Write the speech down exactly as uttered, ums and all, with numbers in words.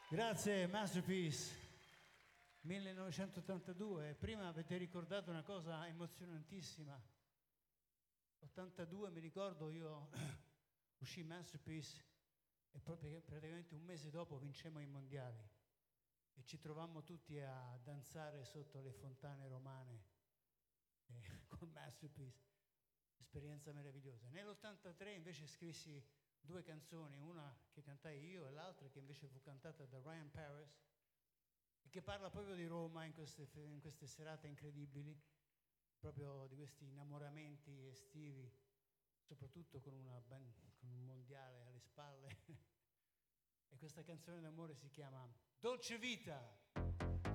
Grazie, Masterpiece. millenovecentottantadue. Prima avete ricordato una cosa emozionantissima. ottantadue, mi ricordo, io uscì Masterpiece e proprio praticamente un mese dopo vincemmo i mondiali e ci trovammo tutti a danzare sotto le fontane romane eh, con Masterpiece. Esperienza meravigliosa. Nell'ottantatré invece scrissi due canzoni, una che cantai io e l'altra che invece fu cantata da Ryan Paris e che parla proprio di Roma in queste, in queste serate incredibili, proprio di questi innamoramenti estivi, soprattutto con, una, con un mondiale alle spalle. E questa canzone d'amore si chiama Dolce Vita.